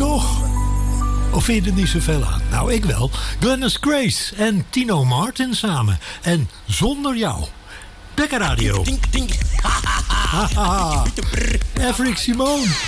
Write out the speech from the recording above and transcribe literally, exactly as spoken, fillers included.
toch? Of vind je er niet zoveel aan? Nou, ik wel. Glennis Grace en Tino Martin samen. En Zonder Jou. Pekka Radio. Haha. Afrique Simone.